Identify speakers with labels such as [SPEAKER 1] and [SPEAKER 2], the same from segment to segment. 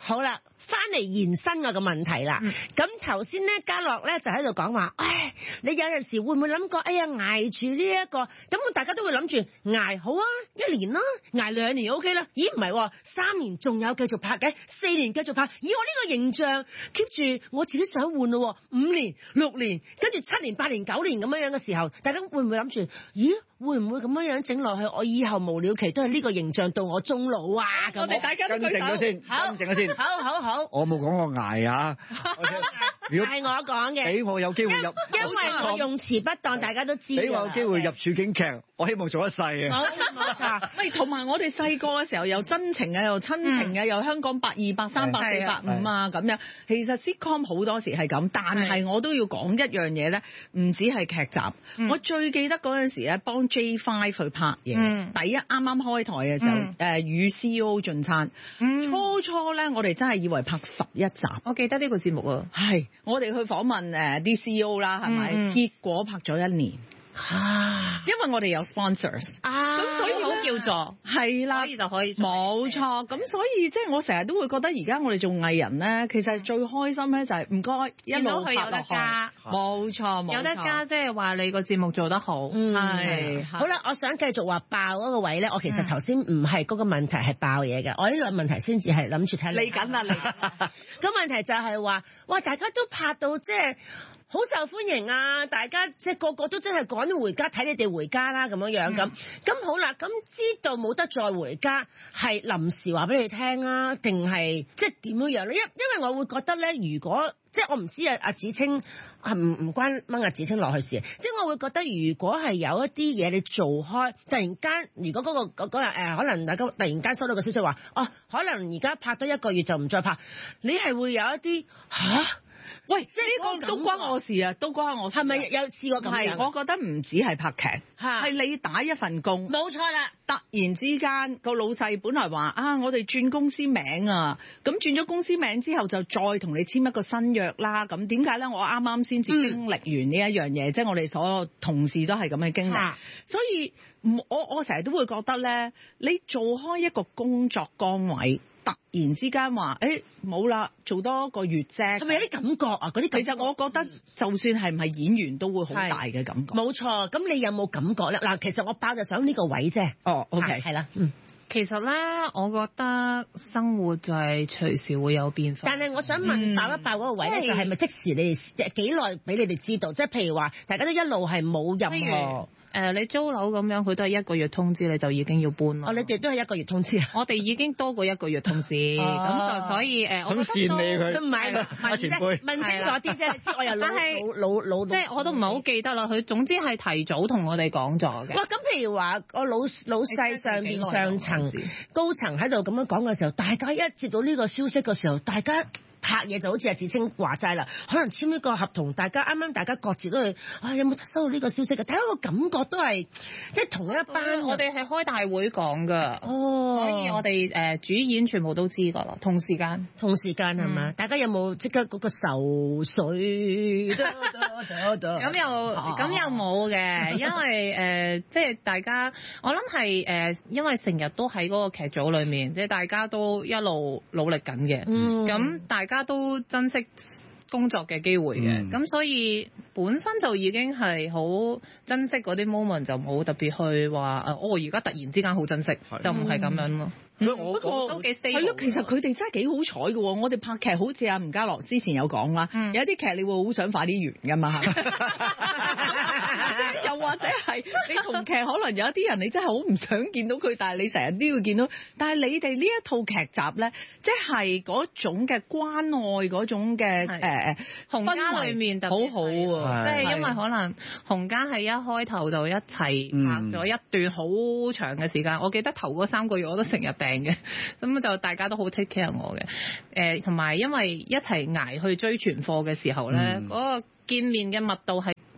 [SPEAKER 1] 好啦，翻嚟延伸我個問題啦。咁頭先咧，嘉樂咧就喺度講話，唉，你有陣時會唔會諗過，哎呀，捱住呢一個，咁大家都會諗住捱好啊，1年啦，捱2年 OK 啦。咦，唔係喎，3年仲有繼續拍嘅，4年繼續拍。以我呢個形象 keep 住，我自己想換咯，5年、6年，跟住7年、8年、9年咁樣嘅時候，大家會唔會諗住，咦，會唔會咁樣整落去？我以後無了期都係呢個形象到我終老啊！咁
[SPEAKER 2] 我哋大家都
[SPEAKER 3] 更正咗先，更正咗先。
[SPEAKER 1] 好。
[SPEAKER 3] 我冇講過捱啊，如果
[SPEAKER 1] 係我講嘅，
[SPEAKER 3] 俾我有機會入，
[SPEAKER 1] 因為我用詞不當，大家都知。
[SPEAKER 3] 俾我有機會入處境劇，我希望做一世啊！
[SPEAKER 1] 冇錯。
[SPEAKER 2] 喂，同埋我哋細個嘅時候又真情嘅，又親情嘅，又香港800、200、300、400、5啊咁樣。其實 sitcom 好多時係咁，但係我都要講一樣嘢咧，唔止係劇集。我最記得嗰陣時咧，幫 J5 去拍嘢，第一啱啱開台嘅時候，與 CEO 進餐。初咧，我哋真係以為拍11集。
[SPEAKER 4] 我記得呢個節目啊，
[SPEAKER 2] 係我哋去訪問啲 CEO 啦，係咪？結果拍咗1年。因為我哋有 sponsors 咁所以好叫做係啦，可以冇錯。咁所以即係我成日都會覺得而家我哋做藝人咧，其實最開心咧就係唔該一路拍落去，冇錯，
[SPEAKER 4] 有得加，即係話你個節目做得好。
[SPEAKER 1] 係好啦，我想繼續話爆嗰個位咧，我其實頭先唔係嗰個問題係爆嘢嘅，我呢個問題先至係諗住睇
[SPEAKER 2] 嚟緊啦，嚟緊。
[SPEAKER 1] 咁問題就係話，哇，大家都拍到即係好受歡迎啊！大家即係個個都真係趕回家睇你哋回家啦咁樣咁好啦。咁知道冇得再回家係臨時話俾你聽啊，定係即係點樣咧？因為我會覺得咧，如果即係我唔知阿子清唔關掹阿子清落去事，即係我會覺得如果係有一啲嘢你做開，突然間如果嗰日可能大家突然間收到個消息話，可能而家拍多1個月就唔再拍，你係會有一啲喂，即係呢個都關我事啊，都關我事。係咪有試過咁樣？
[SPEAKER 2] 係，我覺得唔止係拍劇，係你打一份工。
[SPEAKER 1] 冇錯啦，
[SPEAKER 2] 突然之間個老細本來話我哋轉公司名啊，咁轉咗公司名之後就再同你簽一個新約啦。咁點解咧？我啱啱先至經歷完呢一樣嘢，即係我哋所有同事都係咁嘅經歷，所以我成日都會覺得咧，你做開一個工作崗位。突然之間話，冇啦，做多1個月啫，係咪有啲感覺啊？嗰啲其實我覺得，就算係唔係演員都會好大嘅感覺。
[SPEAKER 1] 冇錯，咁你有冇感覺咧？嗱，其實我爆就想呢個位啫。
[SPEAKER 2] OK，
[SPEAKER 1] 係啦，
[SPEAKER 4] 其實咧，我覺得生活就係隨時會有變化。
[SPEAKER 1] 但係我想問爆一爆嗰個位咧，就係咪即時你哋幾耐俾你哋知道？即係譬如話，大家都一路係冇任何。
[SPEAKER 4] 你租樓咁樣，佢都係1個月通知你就已經要搬咯。
[SPEAKER 1] 你哋都係1個月通知啊？
[SPEAKER 4] 我哋已經多過1個月通知，咁就所以我
[SPEAKER 3] 咁善你佢，
[SPEAKER 1] 唔係
[SPEAKER 3] 阿前輩
[SPEAKER 1] 問清楚啲啫。你知我又老，
[SPEAKER 4] 即係我都唔係好記得啦。佢總之係提早同我哋講咗嘅。
[SPEAKER 1] 哇！咁譬如話個老細上層高層喺度咁樣講嘅時候，大家一接到呢個消息嘅時候，大家拍嘢就好似阿子清話齋啦，可能簽一個合同，大家各自都去有冇收到呢個消息嘅？大家個感覺都係即係同一班。
[SPEAKER 4] 我哋係開大會講㗎，所以我哋主演全部都知㗎啦，同時間
[SPEAKER 1] 係嘛？大家有冇即刻嗰個愁緒？
[SPEAKER 4] 咁又冇嘅，因為即係大家，我諗係因為成日都喺嗰個劇組裏面，即係大家都一路努力緊嘅，咁大家都珍惜工作嘅機會嘅，咁所以本身就已經係好珍惜嗰啲 moment，就冇特別去話而家突然之間好珍惜，就唔係咁樣咯。
[SPEAKER 2] 不過都幾 stable。係咯，其實佢哋真係幾好彩嘅喎。我哋拍劇好似阿吳家樂之前有講啦，有啲劇你會好想快啲完㗎嘛。又或者係你同劇可能有一啲人你真係好唔想見到佢，但係你成日都要見到。但係你哋呢一套劇集咧，即係嗰種嘅關愛嗰種嘅
[SPEAKER 4] 洪家裏面特別
[SPEAKER 2] 好好喎，
[SPEAKER 4] 即係因為可能洪家係一開頭就一齊拍咗一段好長嘅時間。我記得頭嗰3個月我都成日病嘅，咁就大家都好 take care 我嘅。同埋因為一齊捱去追存貨嘅時候咧，嗰個見面嘅密度係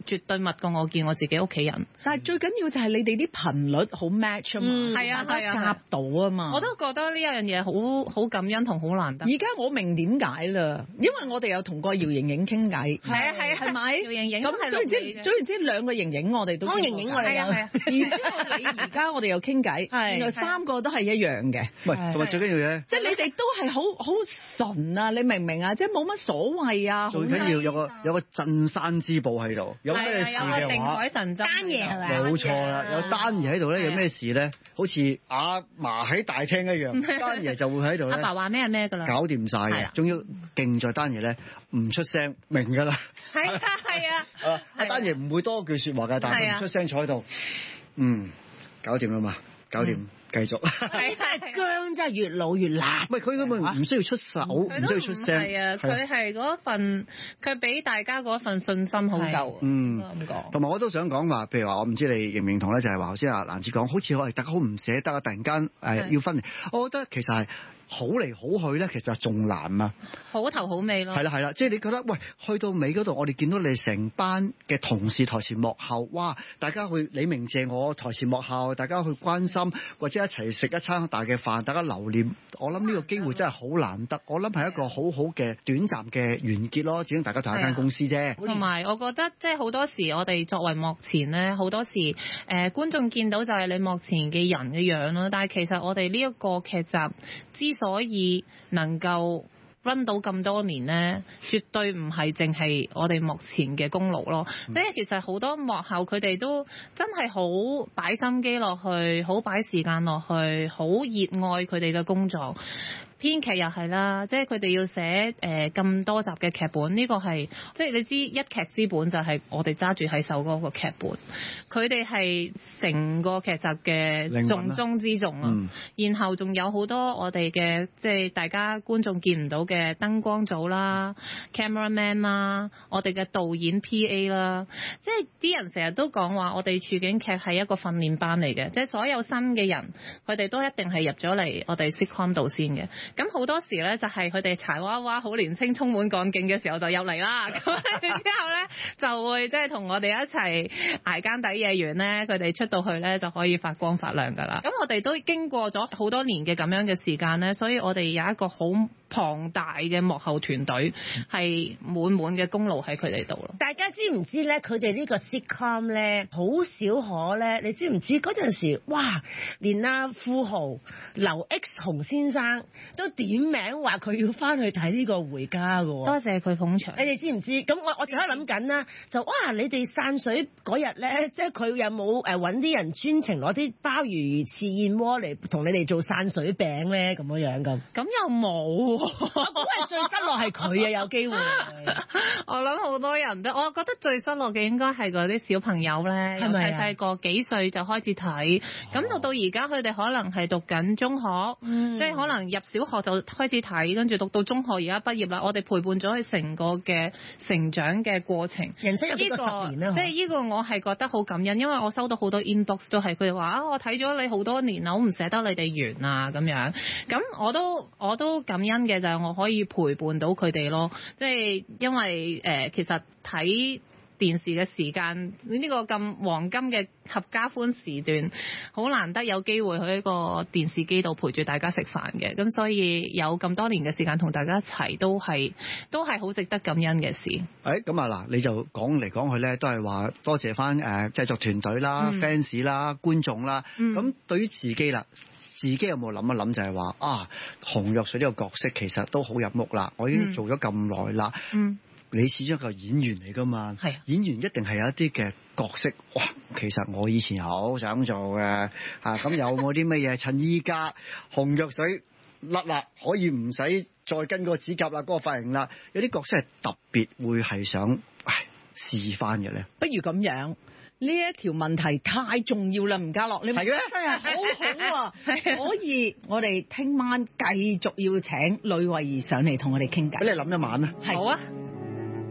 [SPEAKER 4] 絕對密過我見我自己屋企人。
[SPEAKER 2] 但係最緊要就係你哋啲頻率好 match 啊嘛，
[SPEAKER 4] 係啊係啊，
[SPEAKER 2] 夾到啊嘛。
[SPEAKER 4] 我都覺得呢一樣嘢好感恩同好難得。
[SPEAKER 2] 而家我明點解啦，因為我哋有同個姚瑩瑩傾偈。
[SPEAKER 4] 係啊係啊，
[SPEAKER 2] 係咪？
[SPEAKER 4] 姚瑩瑩
[SPEAKER 2] 咁總言之兩個瑩瑩我哋都
[SPEAKER 1] 湯瑩瑩我哋有。
[SPEAKER 2] 然之後你而家我哋又傾偈，原來3個都係一樣嘅。
[SPEAKER 3] 唔係，同埋最緊要嘅，
[SPEAKER 2] 即係你哋都係好純啊！你明唔明啊？即係冇乜所謂啊！
[SPEAKER 3] 最緊要有個鎮山之寶喺度，有咩事嘅
[SPEAKER 4] 定
[SPEAKER 3] 話，
[SPEAKER 4] 海神針
[SPEAKER 1] 單爺係咪？
[SPEAKER 3] 冇錯啦，有單爺喺度咧，有咩事咧，好似阿嫲喺大廳一樣，單爺就會喺度咧。
[SPEAKER 4] 阿爸話咩係咩㗎啦？
[SPEAKER 3] 搞掂晒嘅，仲要勁在單爺咧唔出聲，明㗎啦。
[SPEAKER 4] 係啊係啊。
[SPEAKER 3] 阿單爺唔會多句説話㗎，但係佢唔出聲坐喺度，搞掂啦嘛，搞掂。繼續，
[SPEAKER 1] 係真係薑，真係越老越辣。
[SPEAKER 3] 唔係佢根本唔需要出手，唔需要出聲。
[SPEAKER 4] 係啊，佢係嗰份，佢俾大家嗰份信心好夠。咁講。同
[SPEAKER 3] 埋我都想講話，譬如話我唔知你認唔認同咧，就係話頭先阿蘭子講，好似我哋大家好唔捨得啊，突然間要分離，我覺得其實係。好嚟好去咧，其實仲難啊！
[SPEAKER 4] 好頭好尾咯。
[SPEAKER 3] 係啦，即係你覺得，喂，去到尾嗰度，我哋見到你成班嘅同事台前幕後，哇！大家去你鳴謝我台前幕後，大家去關心，或者一齊食一餐大嘅飯，大家留念。我諗呢個機會真係好難得，我諗係一個好好嘅短暫嘅完結咯。始終大家同一間公司啫。
[SPEAKER 4] 同埋我覺得，即係好多時我哋作為幕前咧，好多時觀眾見到就係你幕前嘅人嘅樣咯。但係其實我哋呢一個劇集所以能夠 run 到咁多年呢，絕對唔係淨係我哋幕前嘅功勞咯。即係其實好多幕後佢哋都真係好擺心機落去，好擺時間落去，好熱愛佢哋嘅工作。編劇又係啦，即係佢哋要寫咁多集嘅劇本，呢個係即係你知一劇之本就係我哋揸住喺手嗰個劇本，佢哋係成個劇集嘅重中之重啊。然後仲有好多我哋嘅即係大家觀眾見唔到嘅燈光組啦、cameraman 啦、我哋嘅導演 PA 啦，即係啲人成日都講話我哋處境劇係一個訓練班嚟嘅，即係所有新嘅人佢哋都一定係入咗嚟我哋 sitcom 度先嘅。咁好多時咧就係佢哋柴娃娃好年輕充滿幹勁嘅時候就入嚟啦，咁之後咧就會即係同我哋一齊捱更抵夜完咧，佢哋出到去咧就可以發光發亮㗎啦。咁我哋都經過咗好多年嘅咁樣嘅時間咧，所以我哋有一個好龐大嘅幕後團隊，係滿滿嘅功勞喺佢哋度咯。
[SPEAKER 1] 大家知唔知咧？佢哋呢個 sitcom 咧好少可咧，你知唔知嗰陣時？哇！連阿富豪劉 X 雄先生都點名話佢要翻去睇呢個回家㗎喎。
[SPEAKER 4] 多謝佢捧場。
[SPEAKER 1] 你哋知唔知？咁我就喺度諗緊啦，就哇！你哋散水嗰日咧，即係佢有冇揾啲人專程攞啲鮑魚翅燕窩嚟同你哋做散水餅咧？咁樣咁
[SPEAKER 4] 又冇。我
[SPEAKER 1] 估係最失落係佢啊，有機會。
[SPEAKER 4] 我諗好多人都，我覺得最失落嘅應該係嗰啲小朋友咧，由細細個幾歲就開始睇，咁到而家佢哋可能係讀緊中學，即係可能入小學就開始睇，跟住讀到中學而家畢業啦。我哋陪伴咗佢成個嘅成長嘅過程，
[SPEAKER 1] 人生有幾個10年啦。
[SPEAKER 4] 即係呢個我係覺得好感恩，因為我收到好多 inbox 都係佢哋話啊，我睇咗你好多年啦，我唔捨得你哋完啊咁樣。咁我都感恩嘅就係我可以陪伴到佢哋咯，即係因為其實睇電視嘅時間呢個咁黃金嘅合家歡時段，好難得有機會去一個電視機度陪住大家食飯嘅，咁所以有咁多年嘅時間同大家一齊，都係好值得感恩嘅事。
[SPEAKER 3] 咁啊嗱，你就講嚟講去咧，都係話多謝翻製作團隊啦、fans 啦、觀眾啦。咁對於自己啦。自己有冇諗一諗就係話啊，紅藥水呢個角色其實都好入屋啦，我已經做咗咁耐啦。你始終一個演員嚟㗎嘛，演員一定係有一啲嘅角色。哇，其實我以前好想做嘅咁有冇啲乜嘢趁依家紅藥水甩啦，可以唔使再跟個指甲啦，嗰個髮型啦，有啲角色係特別會係想試翻嘅咧。
[SPEAKER 2] 不如咁樣。呢一條問題太重要啦，吳家樂，你問得真係好好啊！所以我哋聽晚繼續要請呂慧儀上嚟同我哋傾偈。
[SPEAKER 3] 俾你諗一晚啊！
[SPEAKER 4] 好啊！